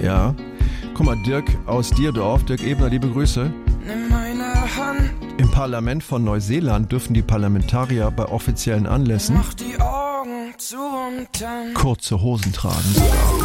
Ja. Guck mal, Dirk aus Dierdorf, Dirk Ebner, liebe Grüße. Nimm meine Hand. Im Parlament von Neuseeland dürfen die Parlamentarier bei offiziellen Anlässen Mach die Augen zu und dann. kurze Hosen tragen.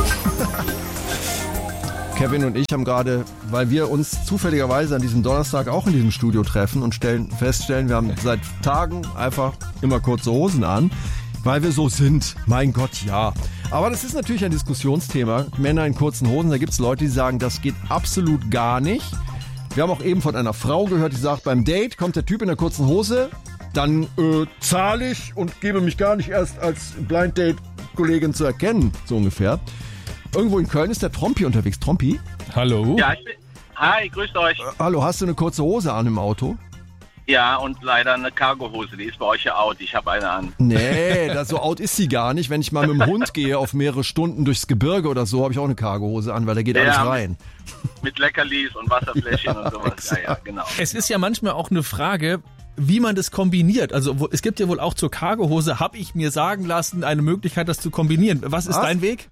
Kevin und ich haben gerade, weil wir uns zufälligerweise an diesem Donnerstag auch in diesem Studio treffen und feststellen, wir haben seit Tagen einfach immer kurze Hosen an, weil wir so sind. Mein Gott, ja. Aber das ist natürlich ein Diskussionsthema. Männer in kurzen Hosen, da gibt es Leute, die sagen, das geht absolut gar nicht. Wir haben auch eben von einer Frau gehört, die sagt, beim Date kommt der Typ in der kurzen Hose, dann zahle ich und gebe mich gar nicht erst als Blind Date-Kollegin zu erkennen, so ungefähr. Irgendwo in Köln ist der Trompi unterwegs. Trompi? Hallo? Ja, hi, grüßt euch. Hallo, hast du eine kurze Hose an im Auto? Ja, und leider eine Cargohose, die ist bei euch ja out. Ich habe eine an. Nee, so out ist sie gar nicht. Wenn ich mal mit dem Hund gehe auf mehrere Stunden durchs Gebirge oder so, habe ich auch eine Cargohose an, weil da geht alles rein. Mit Leckerlis und Wasserfläschchen und sowas. Ja, genau. Es ist ja manchmal auch eine Frage, wie man das kombiniert. Also es gibt ja wohl auch zur Cargohose, habe ich mir sagen lassen, eine Möglichkeit, das zu kombinieren. Was ist dein Weg?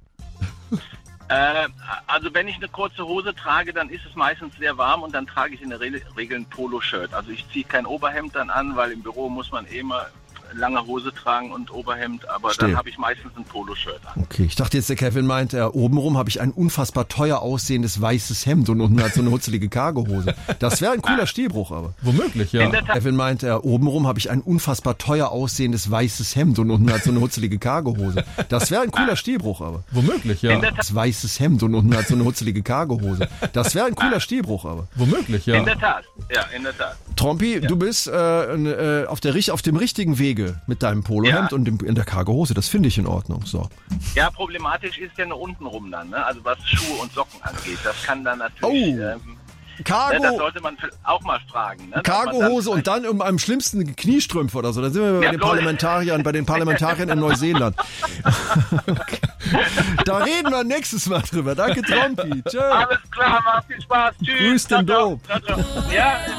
Also wenn ich eine kurze Hose trage, dann ist es meistens sehr warm und dann trage ich in der Regel ein Poloshirt. Also ich ziehe kein Oberhemd dann an, weil im Büro muss man immer lange Hose tragen und Oberhemd, aber dann habe ich meistens ein Poloshirt an. Okay, ich dachte jetzt, der Kevin meint, obenrum habe ich ein unfassbar teuer aussehendes weißes Hemd und unten hat so eine hutzelige Cargohose. Das wäre ein cooler Stilbruch, aber. Womöglich, ja. Kevin meint, obenrum habe ich ein unfassbar teuer aussehendes weißes Hemd und unten hat so eine hutzelige Cargohose. Das wäre ein cooler Stilbruch, aber. Womöglich, ja. Das weißes Hemd und unten hat so eine hutzelige Cargohose. Das wäre ein cooler Stilbruch, aber. Womöglich, ja. In der Tat, ja, in der Tat. Trompi, du bist auf dem richtigen Wege mit deinem Polohemd und in der Cargohose. Das finde ich in Ordnung. So. Ja, problematisch ist ja nur untenrum dann, ne? Also was Schuhe und Socken angeht. Das kann dann natürlich... Cargo, das sollte man auch mal fragen. Ne? Cargohose und dann am schlimmsten Kniestrümpfe oder so. Da sind wir bei den Parlamentariern in Neuseeland. Okay. Da reden wir nächstes Mal drüber. Danke, Trompi. Tschö. Alles klar, macht viel Spaß. Tschüss. Grüß den Dom. Ja.